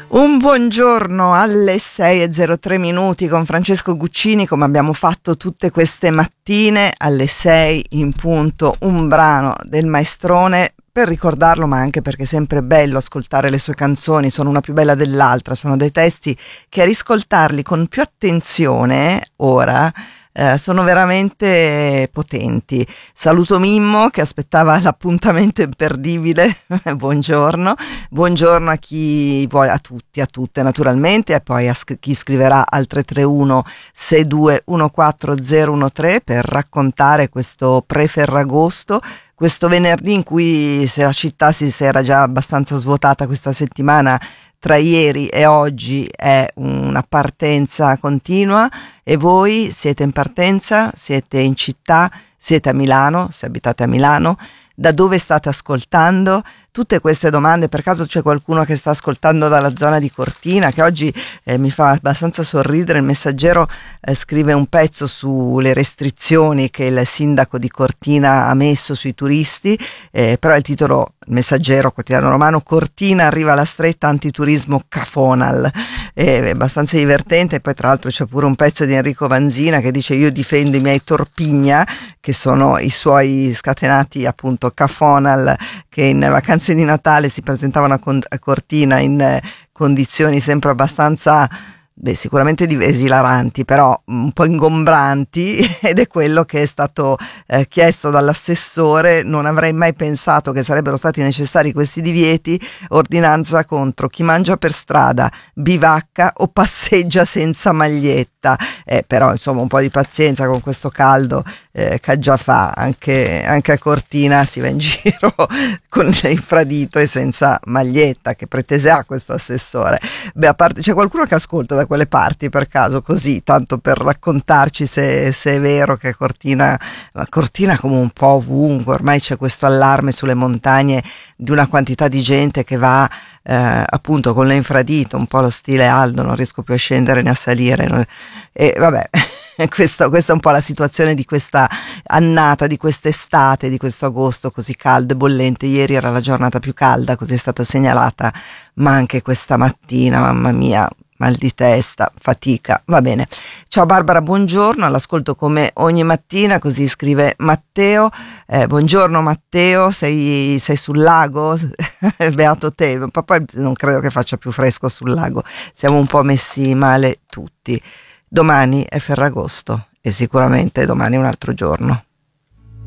Un buongiorno alle 6:03 con Francesco Guccini, come abbiamo fatto tutte queste mattine alle 6 in punto, un brano del maestrone per ricordarlo, ma anche perché è sempre bello ascoltare le sue canzoni, sono una più bella dell'altra, sono dei testi che a riscoltarli con più attenzione ora sono veramente potenti. Saluto Mimmo che aspettava l'appuntamento imperdibile. Buongiorno a chi vuole, a tutti, a tutte naturalmente, e poi a chi scriverà al 331 6214013 per raccontare questo pre-Ferragosto, questo venerdì in cui, se la città si era già abbastanza svuotata questa settimana, tra ieri e oggi è una partenza continua. E voi siete in partenza? Siete in città? Siete a Milano? Se abitate a Milano? Da dove state ascoltando? Tutte queste domande. Per caso c'è qualcuno che sta ascoltando dalla zona di Cortina, che oggi mi fa abbastanza sorridere? Il Messaggero scrive un pezzo sulle restrizioni che il sindaco di Cortina ha messo sui turisti, però il titolo, il Messaggero, quotidiano romano: Cortina arriva alla stretta, antiturismo Cafonal. È abbastanza divertente. E poi tra l'altro c'è pure un pezzo di Enrico Vanzina che dice: io difendo i miei Torpigna, che sono i suoi scatenati appunto Cafonal, che in vacanze di Natale si presentavano a Cortina in condizioni sempre abbastanza, sicuramente esilaranti, però un po' ingombranti, ed è quello che è stato chiesto dall'assessore. Non avrei mai pensato che sarebbero stati necessari questi divieti. Ordinanza contro chi mangia per strada, bivacca o passeggia senza maglietta. Però insomma un po' di pazienza con questo caldo che già fa, anche a Cortina si va in giro con l'infradito e senza maglietta. Che pretese ha questo assessore? A parte, c'è qualcuno che ascolta da quelle parti per caso, così tanto per raccontarci se è vero che Cortina come un po' ovunque ormai c'è questo allarme sulle montagne di una quantità di gente che va appunto con l'infradito, un po' lo stile Aldo, non riesco più a scendere né a salire, e vabbè. Questa è un po' la situazione di questa annata, di quest'estate, di questo agosto così caldo e bollente. Ieri era la giornata più calda, così è stata segnalata, ma anche questa mattina, mamma mia, mal di testa, fatica. Va bene. Ciao Barbara, buongiorno, all'ascolto come ogni mattina, così scrive Matteo. Buongiorno Matteo, sei sul lago? Beato te, poi non credo che faccia più fresco sul lago, siamo un po' messi male tutti. Domani è Ferragosto e sicuramente domani è un altro giorno.